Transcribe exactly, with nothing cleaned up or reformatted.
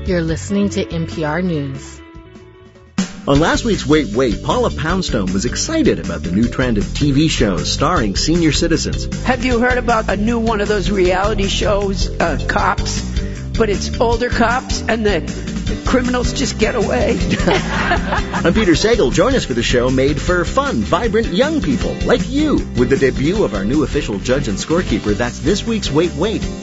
You're listening to N P R News. On last week's Wait, Wait, Paula Poundstone was excited about the new trend of T V shows starring senior citizens. Have you heard about a new one of those reality shows, uh, Cops? But it's older cops and the criminals just get away. I'm Peter Sagal. Join us for the show made for fun, vibrant young people like you with the debut of our new official judge and scorekeeper. That's this week's Wait, Wait.